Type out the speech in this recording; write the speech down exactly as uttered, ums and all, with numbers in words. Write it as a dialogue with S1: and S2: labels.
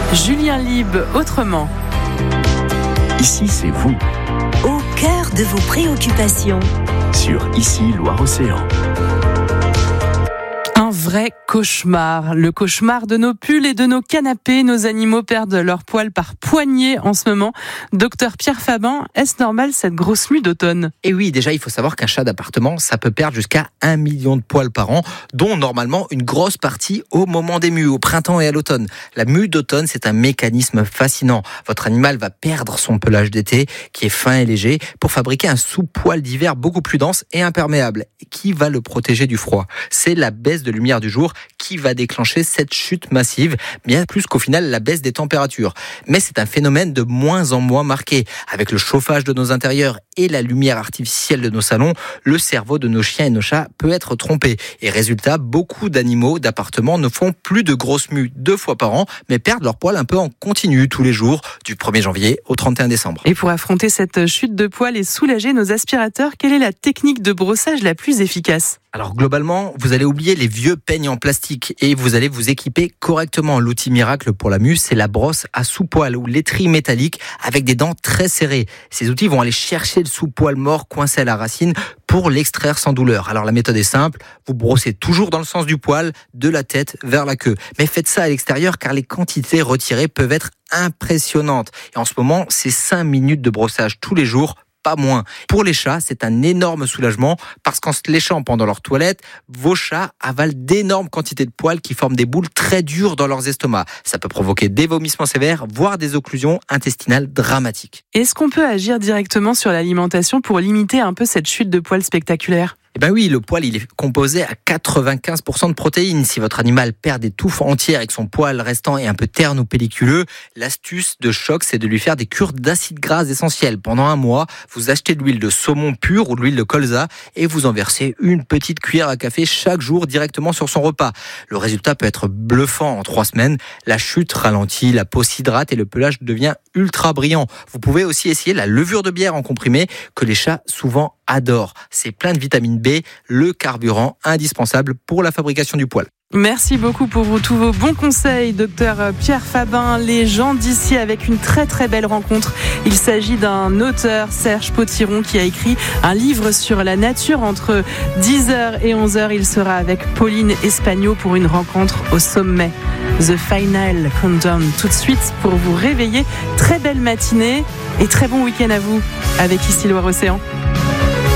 S1: Julien Lib, autrement.
S2: Ici, c'est vous.
S3: Au cœur de vos préoccupations.
S2: Sur Ici, Loire-Océan.
S1: Un vrai cauchemar. Le cauchemar de nos pulls et de nos canapés. Nos animaux perdent leurs poils par poignées en ce moment. Docteur Pierre Fabin, est-ce normal cette grosse mue d'automne ?
S4: Et oui, déjà, il faut savoir qu'un chat d'appartement, ça peut perdre jusqu'à un million de poils par an, dont normalement une grosse partie au moment des mues, au printemps et à l'automne. La mue d'automne, c'est un mécanisme fascinant. Votre animal va perdre son pelage d'été, qui est fin et léger, pour fabriquer un sous-poil d'hiver beaucoup plus dense et imperméable, qui va le protéger du froid. C'est la baisse de lumière du jour qui va déclencher cette chute massive, bien plus qu'au final la baisse des températures. Mais c'est un phénomène de moins en moins marqué. Avec le chauffage de nos intérieurs et la lumière artificielle de nos salons, le cerveau de nos chiens et nos chats peut être trompé. Et résultat, beaucoup d'animaux d'appartement ne font plus de grosses mues deux fois par an, mais perdent leur poil un peu en continu tous les jours, du premier janvier au trente et un décembre.
S1: Et pour affronter cette chute de poils et soulager nos aspirateurs, quelle est la technique de brossage la plus efficace ?
S4: Alors globalement, vous allez oublier les vieux peignes en plastique et vous allez vous équiper correctement. L'outil miracle pour la mue, c'est la brosse à sous-poil ou l'étrie métallique avec des dents très serrées. Ces outils vont aller chercher le sous-poil mort coincé à la racine pour l'extraire sans douleur. Alors la méthode est simple, vous brossez toujours dans le sens du poil, de la tête vers la queue. Mais faites ça à l'extérieur car les quantités retirées peuvent être impressionnantes. Et en ce moment, c'est cinq minutes de brossage tous les jours, pas moins. Pour les chats, c'est un énorme soulagement parce qu'en se léchant pendant leur toilette, vos chats avalent d'énormes quantités de poils qui forment des boules très dures dans leurs estomacs. Ça peut provoquer des vomissements sévères, voire des occlusions intestinales dramatiques.
S1: Est-ce qu'on peut agir directement sur l'alimentation pour limiter un peu cette chute de poils spectaculaire ?
S4: Eh ben oui, le poil, il est composé à quatre-vingt-quinze pour cent de protéines. Si votre animal perd des touffes entières et que son poil restant est un peu terne ou pelliculeux, l'astuce de choc, c'est de lui faire des cures d'acides gras essentiels. Pendant un mois, vous achetez de l'huile de saumon pure ou de l'huile de colza et vous en versez une petite cuillère à café chaque jour directement sur son repas. Le résultat peut être bluffant en trois semaines. La chute ralentit, la peau s'hydrate et le pelage devient ultra brillant. Vous pouvez aussi essayer la levure de bière en comprimé que les chats souvent adorent. C'est plein de vitamine B, le carburant indispensable pour la fabrication du poil.
S1: Merci beaucoup pour vous, tous vos bons conseils, docteur Pierre Fabin. Les gens d'ici avec une très très belle rencontre. Il s'agit d'un auteur, Serge Potiron, qui a écrit un livre sur la nature. Entre dix heures et onze heures, il sera avec Pauline Espagno pour une rencontre au sommet. The Final Countdown, tout de suite pour vous réveiller. Très belle matinée et très bon week-end à vous avec Ici Loire-Océan.